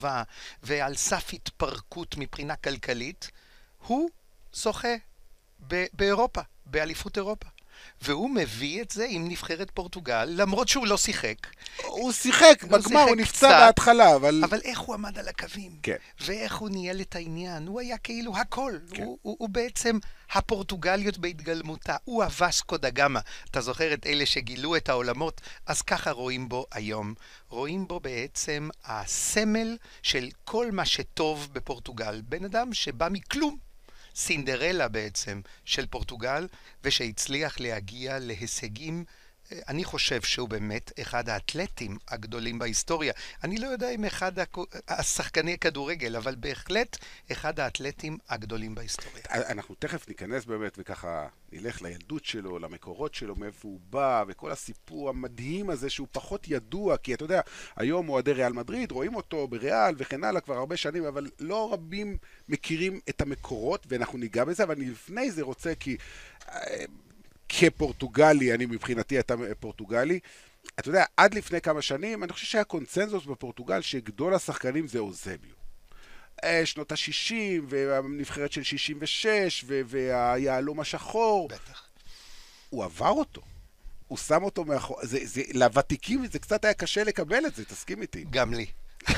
ועל סף התפרקות מבחינה כלכלית, הוא זוכה באירופה, באליפות אירופה. והוא מביא את זה עם נבחרת פורטוגל, למרות שהוא לא שיחק. הוא שיחק בגמר, הוא נפצע בהתחלה, אבל... אבל איך הוא עמד על הקווים? כן. ואיך הוא ניהל את העניין? הוא היה כאילו הכל. כן. הוא בעצם הפורטוגליות בהתגלמותה. הוא הווסקו דה גאמה. אתה זוכר את אלה שגילו את העולמות? אז ככה רואים בו היום. רואים בו בעצם הסמל של כל מה שטוב בפורטוגל. בן אדם שבא מכלום. סינדרלה בעצם של פורטוגל, ושהצליח להגיע להישגים. אני חושב שהוא באמת אחד האתלטים הגדולים בהיסטוריה. אני לא יודע אם אחד השחקני כדורגל, אבל בהחלט אחד האתלטים הגדולים בהיסטוריה. אנחנו תכף ניכנס באמת וככה נלך לילדות שלו, למקורות שלו, מאיפה הוא בא, וכל הסיפור המדהים הזה שהוא פחות ידוע, כי אתה יודע, היום אוהדי ריאל מדריד, רואים אותו בריאל וכן הלאה כבר הרבה שנים, אבל לא רבים מכירים את המקורות, ואנחנו ניגע בזה, אבל אני לפני זה רוצה כי... כפורטוגלי, אני מבחינתי אתה פורטוגלי, אתה יודע, עד לפני כמה שנים, אני חושב שהיה קונצנזוס בפורטוגל שגדול השחקנים זה אוזביו. שנות ה-60, והנבחרת של 66, והיעלום השחור. בטח. הוא עבר אותו. הוא שם אותו מאחור. לוותיקים זה קצת היה קשה לקבל את זה, תסכים איתי. גם לי.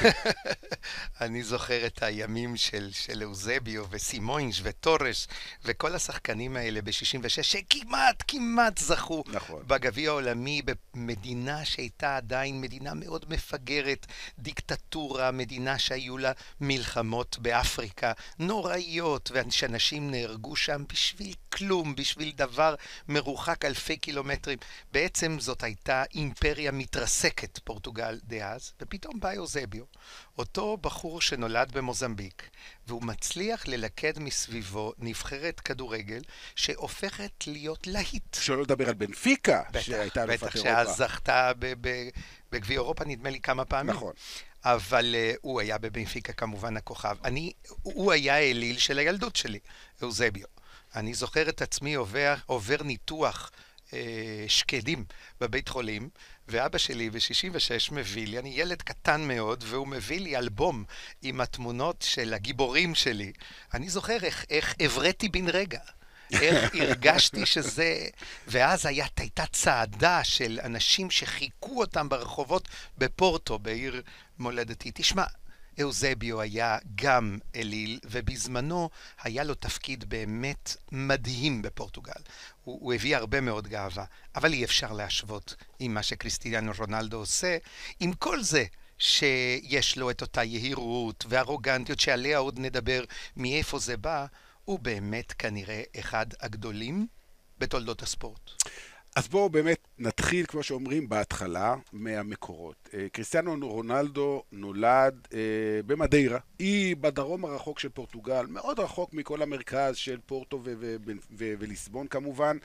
אני זוכר את הימים של אוזביו וסימוינש וטורש וכל השחקנים האלה ב-66 שכמעט זכו נכון. בגביע העולמי במדינה שהייתה עדיין מדינה מאוד מפגרת, דיקטטורה, מדינה שהיו לה מלחמות באפריקה נוראיות, ושאנשים נהרגו שם בשביל כלום, בשביל דבר מרוחק אלפי קילומטרים. בעצם זאת הייתה אימפריה מתרסקת, פורטוגל דאז, ופתאום בא אוזביו, אותו בחור שנולד במוזמביק, והוא מצליח ללכד מסביבו נבחרת כדורגל שהופכת להיות להיט. שלא לדבר על בנפיקה, שהייתה אלופת בטח, אירופה. שאז זכתה בגביע אירופה, נדמה לי כמה פעמים. נכון. אבל הוא היה בבנפיקה כמובן הכוכב. הוא היה האליל של הילדות שלי, אוזביו. אני זוכר את עצמי עובר ניתוח שקדים בבית חולים, ואבא שלי ב-66 מביא לי, אני ילד קטן מאוד, והוא מביא לי אלבום עם התמונות של הגיבורים שלי. אני זוכר איך הבראתי בן רגע, איך הרגשתי שזה... ואז הייתה צעדה של אנשים שחיכו אותם ברחובות בפורטו, בעיר מולדתי. תשמע, אוזביו היה גם אליל, ובזמנו היה לו תפקיד באמת מדהים בפורטוגל. הוא הביא הרבה מאוד גאווה, אבל אי אפשר להשוות עם מה שקריסטיאנו רונלדו עושה, עם כל זה שיש לו את אותה יהירות וארוגנטיות שעליה עוד נדבר מאיפה זה בא, הוא באמת כנראה אחד הגדולים בתולדות הספורט. אז בואו באמת נתחיל, כמו שאומרים, בהתחלה מהמקורות. קריסטיאנו רונלדו נולד במדיירה, היא בדרום הרחוק של פורטוגל, מאוד רחוק מכל המרכז של פורטו וליסבון כמובן,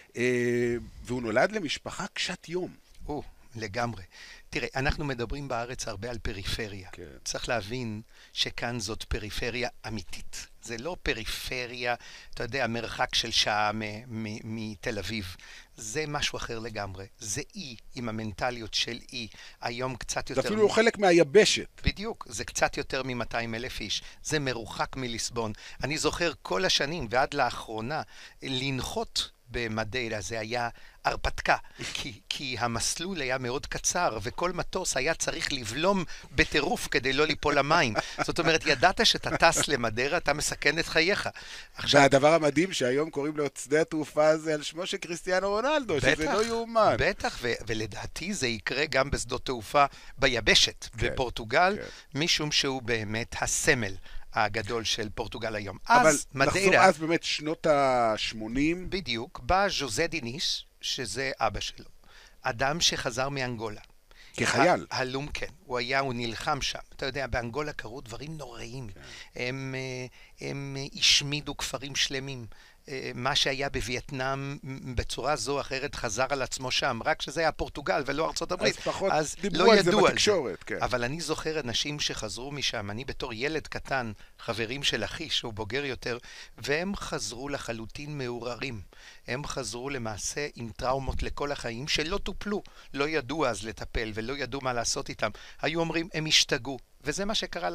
והוא נולד למשפחה קשת יום. לגמרי. תראה, אנחנו מדברים בארץ הרבה על פריפריה. כן. צריך להבין שכאן זאת פריפריה אמיתית. זה לא פריפריה, אתה יודע, מרחק של שעה מתל אביב. זה משהו אחר לגמרי. זה אי עם המנטליות של אי. היום קצת יותר... זה אפילו חלק מהיבשת. בדיוק. זה קצת יותר מ-200,000 איש. זה מרוחק מליסבון. אני זוכר כל השנים ועד לאחרונה לנחות במדיירה, זה היה הרפתקה, כי המסלול היה מאוד קצר, וכל מטוס היה צריך לבלום בטירוף כדי לא ליפול למים. זאת אומרת, ידעת שאתה טס למדיירה, אתה מסכן את חייך. והדבר המדהים שהיום קוראים לו שדה התעופה הזה על שמו של קריסטיאנו רונלדו, שזה לא יאומן. בטח, ולדעתי זה יקרה גם בשדות תעופה ביבשת, בפורטוגל, משום שהוא באמת הסמל הגדול של פורטוגל היום. אבל נחזור אז באמת שנות ה-80. בדיוק, בא ז'וזה דיניס, שזה אבא שלו. אדם שחזר מאנגולה. כחייל. הלום, כן. הוא נלחם שם. אתה יודע, באנגולה קרו דברים נוראים. הם השמידו כפרים שלמים. מה שהיה בווייטנאם בצורה זו או אחרת חזר על עצמו שם, רק שזה היה פורטוגל ולא ארצות הברית. אז פחות דיברו לא על זה ידעו בתקשורת, כן. אבל אני זוכר אנשים שחזרו משם, אני בתור ילד קטן, חברים של אחי שהוא בוגר יותר, והם חזרו לחלוטין מעורערים. הם חזרו למעשה עם טראומות לכל החיים שלא טופלו, לא ידעו אז לטפל ולא ידעו מה לעשות איתם. היו אומרים, הם השתגעו, וזה מה שקרה